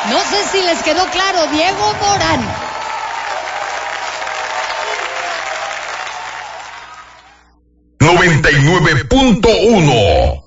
No sé si les quedó claro, Diego Morán. ¡99.1!